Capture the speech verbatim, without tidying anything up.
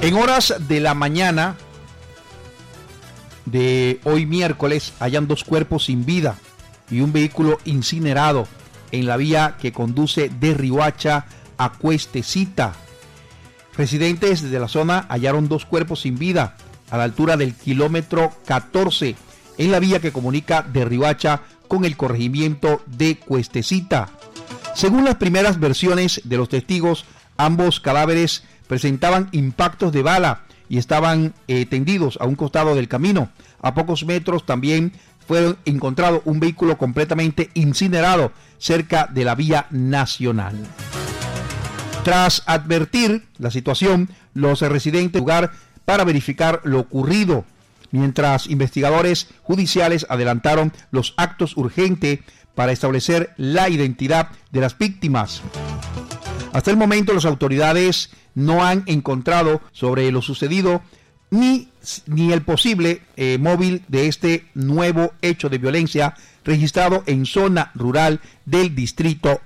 En horas de la mañana de hoy miércoles hallan dos cuerpos sin vida y un vehículo incinerado en la vía que conduce de Riohacha a Cuestecita. Residentes de la zona hallaron dos cuerpos sin vida a la altura del kilómetro catorce en la vía que comunica de Riohacha con el corregimiento de Cuestecita. Según las primeras versiones de los testigos, ambos cadáveres presentaban impactos de bala y estaban eh, tendidos a un costado del camino. A pocos metros también fue encontrado un vehículo completamente incinerado cerca de la vía nacional. Tras advertir la situación, los residentes del lugar para verificar lo ocurrido, mientras investigadores judiciales adelantaron los actos urgentes para establecer la identidad de las víctimas. Hasta el momento, las autoridades no han encontrado sobre lo sucedido ni, ni el posible eh, móvil de este nuevo hecho de violencia registrado en zona rural del distrito